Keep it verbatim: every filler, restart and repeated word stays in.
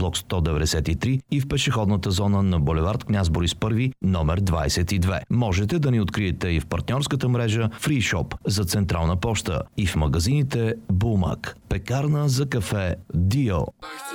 блок сто деветдесет и три и в пешеходната зона на булевард Княз Борис I, номер двадесет и две. Можете да ни откриете и в партньорската мрежа FreeShop за Централна поща и в магазините Бумак, пекарна за кафе Дио.